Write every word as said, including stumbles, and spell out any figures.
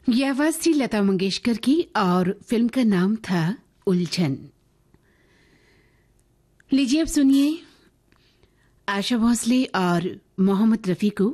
ये आवाज थी लता मंगेशकर की और फिल्म का नाम था उलझन। लीजिए अब सुनिए आशा भोसले और मोहम्मद रफी को